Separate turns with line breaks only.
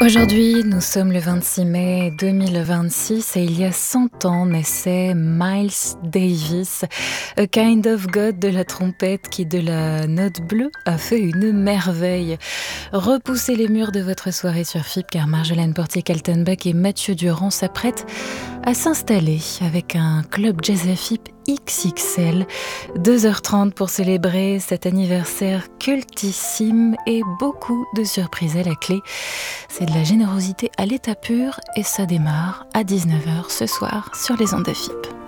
Aujourd'hui, nous sommes le 26 mai 2026 et il y a 100 ans naissait Miles Davis, A Kind of God de la trompette qui, de la note bleue, a fait une merveille. Repoussez les murs de votre soirée sur FIP car Marjolaine Portier-Kaltenbach et Mathieu Durand s'apprêtent à s'installer avec un club jazz à FIP XXL. 2h30 pour célébrer cet anniversaire cultissime et beaucoup de surprises à la clé. C'est de la générosité à l'état pur et ça démarre à 19h ce soir sur les ondes de FIP.